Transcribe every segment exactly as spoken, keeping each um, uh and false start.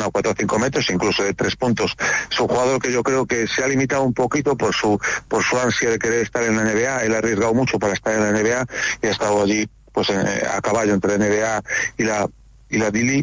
a cuatro o cinco metros, incluso de tres puntos. Es un jugador que yo creo que se ha limitado un poquito por su por su ansia de querer estar en la N B A. Él ha arriesgado mucho para estar en la N B A y ha estado allí pues eh, a caballo entre la N B A y la y la D-League,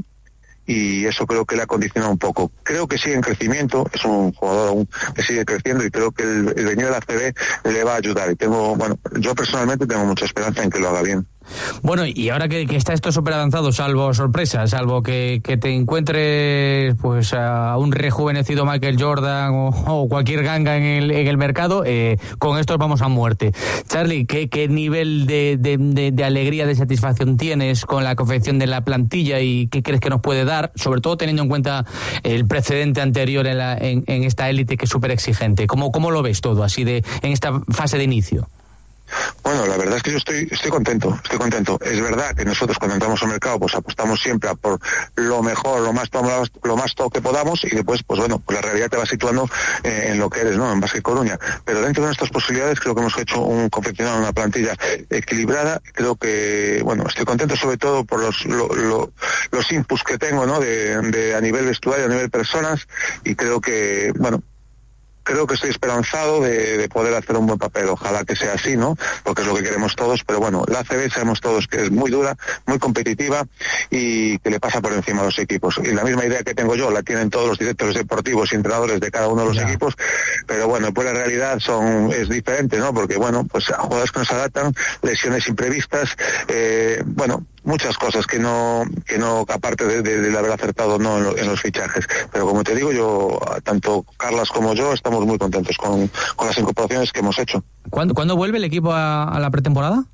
y eso creo que le ha condicionado un poco. Creo que sigue en crecimiento, es un jugador aún que sigue creciendo, y creo que el, el venir a la A C B le va a ayudar, y tengo, bueno, yo personalmente tengo mucha esperanza en que lo haga bien. Bueno, y ahora que, que está esto súper avanzado, salvo sorpresa, salvo que, que te encuentres pues a un rejuvenecido Michael Jordan o, o cualquier ganga en el, en el mercado, eh, con estos vamos a muerte. Charlie, ¿qué, qué nivel de, de, de, de alegría, de satisfacción tienes con la confección de la plantilla y qué crees que nos puede dar, sobre todo teniendo en cuenta el precedente anterior en, la, en, en esta élite que es súper exigente? ¿Cómo, ¿Cómo lo ves todo así de en esta fase de inicio? Bueno, la verdad es que yo estoy estoy contento, estoy contento. Es verdad que nosotros cuando entramos al mercado pues apostamos siempre a por lo mejor, lo más top, lo más top que podamos, y después pues bueno, pues la realidad te va situando eh, en lo que eres, ¿no? En Basket Coruña. Pero dentro de nuestras posibilidades creo que hemos hecho un confeccionado una plantilla equilibrada. Creo que, bueno, estoy contento sobre todo por los lo, lo, los inputs que tengo, ¿no? De, de a nivel vestuario, a nivel personas, y creo que, bueno, creo que estoy esperanzado de, de poder hacer un buen papel. Ojalá que sea así, ¿no? Porque es lo que queremos todos, pero bueno, la A C B sabemos todos que es muy dura, muy competitiva y que le pasa por encima a los equipos. Y la misma idea que tengo yo la tienen todos los directores deportivos y entrenadores de cada uno de los yeah. equipos, pero bueno, pues la realidad son es diferente, ¿no? Porque bueno, pues a jugadores que nos adaptan, lesiones imprevistas, eh, bueno, muchas cosas que no, que no, aparte de, de, de haber acertado no en, lo, en los fichajes. Pero como te digo, yo, tanto Carlas como yo, estamos muy contentos con, con las incorporaciones que hemos hecho. ¿Cuándo, ¿cuándo vuelve el equipo a, a la pretemporada?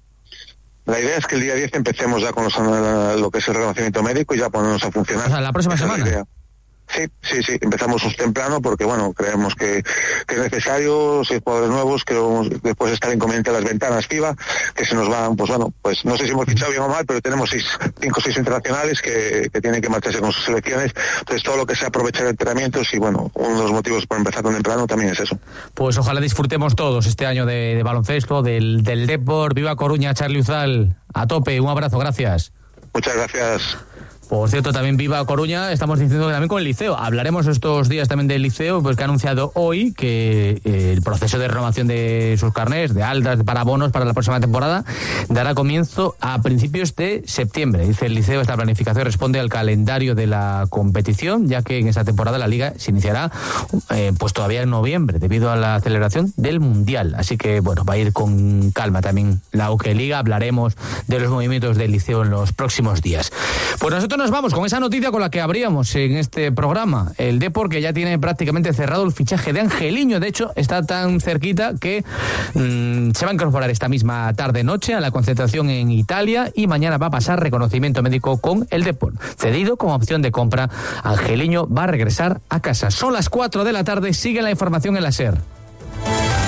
La idea es que el día diez empecemos ya con los, lo que es el reconocimiento médico y ya ponernos a funcionar. O sea, la próxima Esa semana. Sí, sí, sí, empezamos temprano porque, bueno, creemos que, que es necesario, si hay jugadores nuevos, que después estar inconveniente las ventanas FIBA, que se nos van, pues bueno, pues no sé si hemos fichado bien o mal, pero tenemos seis, cinco o seis internacionales que, que tienen que marcharse con sus selecciones, entonces todo lo que sea aprovechar entrenamientos, y bueno, uno de los motivos por empezar tan temprano también es eso. Pues ojalá disfrutemos todos este año de, de baloncesto, del, del Depor. Viva Coruña, Charlie Uzal, a tope, un abrazo, gracias. Muchas gracias. Por cierto, también Viva Coruña, estamos diciendo que también con el Liceo. Hablaremos estos días también del Liceo, porque ha anunciado hoy que eh, el proceso de renovación de sus carnés, de altas, para bonos para la próxima temporada, dará comienzo a principios de septiembre. Dice el Liceo, esta planificación responde al calendario de la competición, ya que en esta temporada la Liga se iniciará eh, pues todavía en noviembre, debido a la celebración del Mundial. Así que, bueno, va a ir con calma también la U G Liga. Hablaremos de los movimientos del Liceo en los próximos días. Pues nosotros nos vamos con esa noticia con la que abríamos en este programa. El Depor, que ya tiene prácticamente cerrado el fichaje de Angeliño. De hecho, está tan cerquita que mmm, se va a incorporar esta misma tarde-noche a la concentración en Italia, y mañana va a pasar reconocimiento médico con el Depor. Cedido como opción de compra, Angeliño va a regresar a casa. Son las cuatro de la tarde. Sigue la información en la SER.